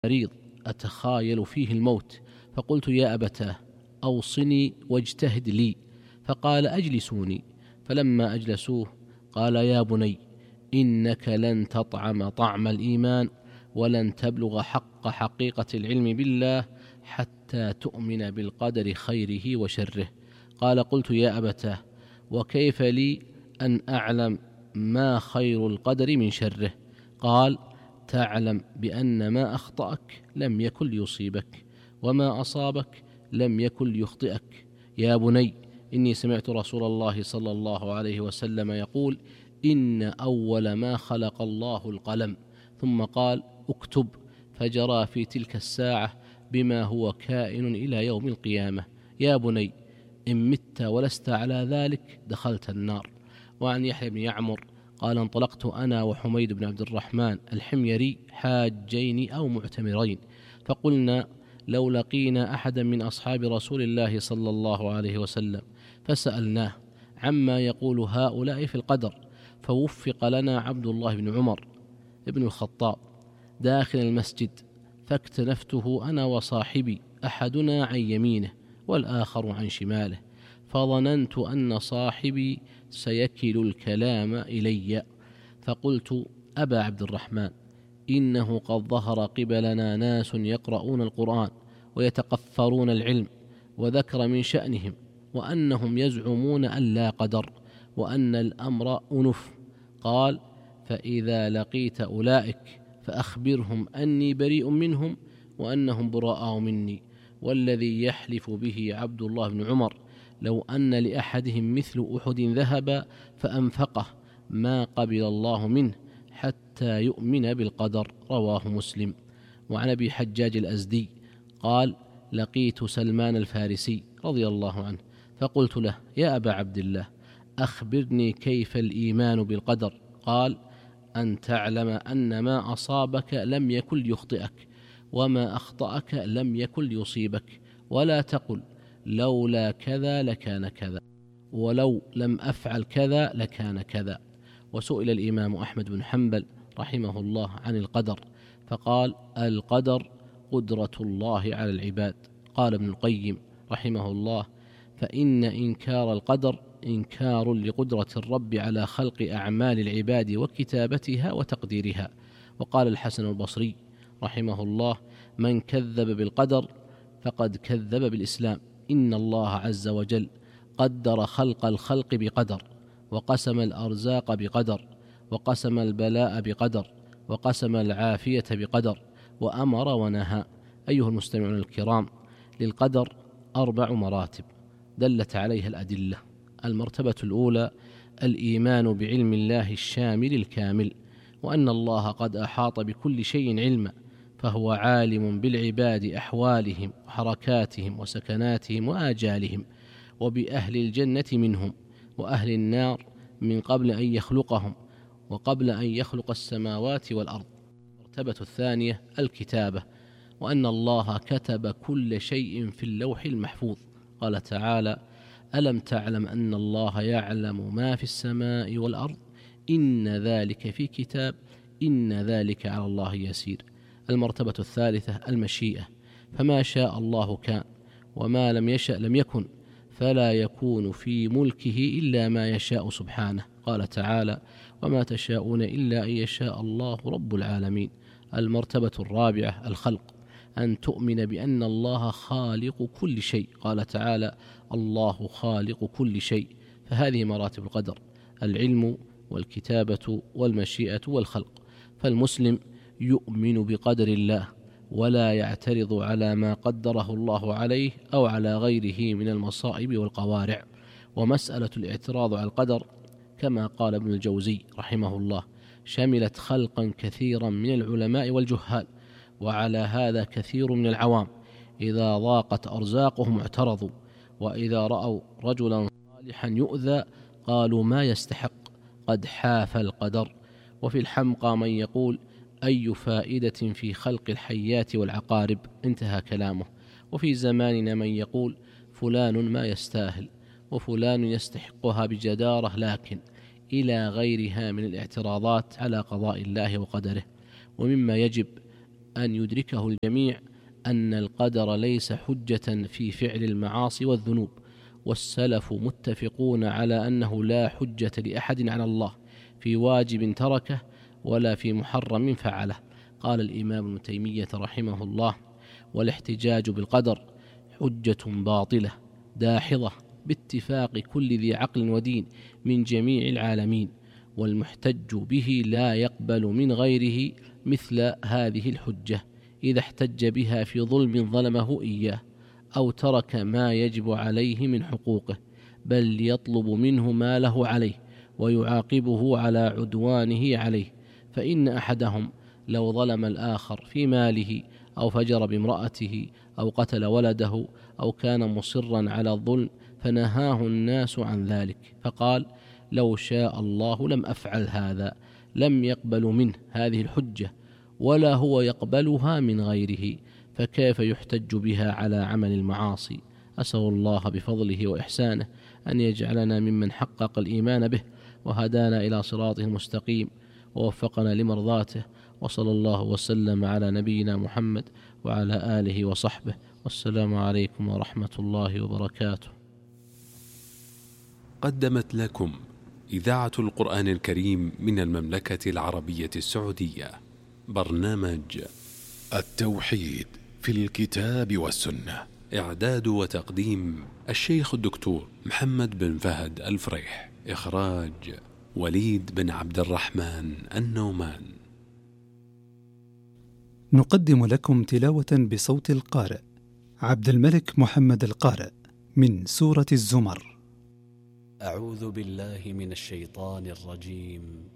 مريض أتخايل فيه الموت، فقلت يا أبتاه أوصني واجتهد لي، فقال أجلسوني، فلما أجلسوه قال يا بني إنك لن تطعم طعم الإيمان ولن تبلغ حقيقة العلم بالله حتى تؤمن بالقدر خيره وشره. قال قلت يا أبتاه وكيف لي أن أعلم ما خير القدر من شره؟ قال تعلم بأن ما أخطأك لم يكن ليصيبك، وما أصابك لم يكن ليخطئك. يا بني إني سمعت رسول الله صلى الله عليه وسلم يقول إن أول ما خلق الله القلم، ثم قال اكتب، فجرى في تلك الساعة بما هو كائن إلى يوم القيامة. يا بني إن مت ولست على ذلك دخلت النار. وعن يحيى بن يعمر قال انطلقت أنا وحميد بن عبد الرحمن الحميري حاجين أو معتمرين، فقلنا لو لقينا أحدا من أصحاب رسول الله صلى الله عليه وسلم فسألناه عما يقول هؤلاء في القدر، فوفق لنا عبد الله بن عمر ابن الخطاب داخل المسجد، فاكتنفته أنا وصاحبي أحدنا عن يمينه والآخر عن شماله، فظننت أن صاحبي سيكل الكلام إلي، فقلت أبا عبد الرحمن إنه قد ظهر قبلنا ناس يقرؤون القرآن ويتقفرون العلم، وذكر من شأنهم وأنهم يزعمون أن لا قدر وأن الأمر أنف. قال فإذا لقيت أولئك فأخبرهم أني بريء منهم وأنهم براء مني، والذي يحلف به عبد الله بن عمر لو أن لأحدهم مثل أحد ذهب فأنفقه ما قبل الله منه حتى يؤمن بالقدر. رواه مسلم. وعن أبي حجاج الأزدي قال لقيت سلمان الفارسي رضي الله عنه فقلت له يا أبا عبد الله أخبرني كيف الإيمان بالقدر؟ قال أن تعلم أن ما أصابك لم يكن ليخطئك، وما أخطأك لم يكن ليصيبك، ولا تقل لولا كذا لكان كذا، ولو لم أفعل كذا لكان كذا. وسئل الإمام أحمد بن حنبل رحمه الله عن القدر فقال القدر قدرة الله على العباد. قال ابن القيم رحمه الله فإن إنكار القدر إنكار لقدرة الرب على خلق أعمال العباد وكتابتها وتقديرها. وقال الحسن البصري رحمه الله من كذب بالقدر فقد كذب بالإسلام. إن الله عز وجل قدر خلق الخلق بقدر، وقسم الأرزاق بقدر، وقسم البلاء بقدر، وقسم العافية بقدر، وأمر ونهى. أيها المستمعون الكرام، للقدر 4 مراتب دلت عليها الأدلة. المرتبة الأولى الإيمان بعلم الله الشامل الكامل، وأن الله قد أحاط بكل شيء علما، فهو عالم بالعباد أحوالهم وحركاتهم وسكناتهم وآجالهم، وبأهل الجنة منهم وأهل النار من قبل أن يخلقهم وقبل أن يخلق السماوات والأرض. المرتبة الثانية الكتابة، وأن الله كتب كل شيء في اللوح المحفوظ. قال تعالى ألم تعلم أن الله يعلم ما في السماء والأرض إن ذلك في كتاب إن ذلك على الله يسير. المرتبة الثالثة المشيئة، فما شاء الله كان، وما لم يشأ لم يكن، فلا يكون في ملكه إلا ما يشاء سبحانه. قال تعالى وما تشاءون إلا أن يشاء الله رب العالمين. المرتبة الرابعة الخلق، أن تؤمن بأن الله خالق كل شيء. قال تعالى الله خالق كل شيء. فهذه مراتب القدر: العلم والكتابة والمشيئة والخلق. فالمسلم يؤمن بقدر الله ولا يعترض على ما قدره الله عليه أو على غيره من المصائب والقوارع. ومسألة الاعتراض على القدر كما قال ابن الجوزي رحمه الله شملت خلقا كثيرا من العلماء والجهال، وعلى هذا كثير من العوام إذا ضاقت أرزاقهم اعترضوا، وإذا رأوا رجلا صالحا يؤذى قالوا ما يستحق قد حاف القدر. وفي الحمقى من يقول أي فائدة في خلق الحيات والعقارب، انتهى كلامه. وفي زماننا من يقول فلان ما يستاهل وفلان يستحقها بجدارة، لكن إلى غيرها من الاعتراضات على قضاء الله وقدره. ومما يجب أن يدركه الجميع أن القدر ليس حجة في فعل المعاصي والذنوب، والسلف متفقون على أنه لا حجة لأحد على الله في واجب تركه ولا في محرم فعله. قال الإمام ابن تيمية رحمه الله: والاحتجاج بالقدر حجة باطلة داحضة باتفاق كل ذي عقل ودين من جميع العالمين، والمحتج به لا يقبل من غيره مثل هذه الحجة إذا احتج بها في ظلم ظلمه إياه أو ترك ما يجب عليه من حقوقه، بل يطلب منه ما له عليه ويعاقبه على عدوانه عليه. فإن أحدهم لو ظلم الآخر في ماله أو فجر بامرأته أو قتل ولده أو كان مصرا على الظلم فنهاه الناس عن ذلك فقال: لو شاء الله لم أفعل هذا، لم يقبل منه هذه الحجة ولا هو يقبلها من غيره، فكيف يحتج بها على عمل المعاصي؟ أسأل الله بفضله وإحسانه أن يجعلنا ممن حقق الإيمان به وهدانا إلى صراطه المستقيم ووفقنا لمرضاته، وصلى الله وسلم على نبينا محمد وعلى آله وصحبه، والسلام عليكم ورحمة الله وبركاته. قدمت لكم إذاعة القرآن الكريم من المملكة العربية السعودية برنامج التوحيد في الكتاب والسنة. إعداد وتقديم الشيخ الدكتور محمد بن فهد الفريح. إخراج وليد بن عبد الرحمن النومان. نقدم لكم تلاوة بصوت القارئ عبد الملك محمد القارئ من سورة الزمر. أعوذ بالله من الشيطان الرجيم.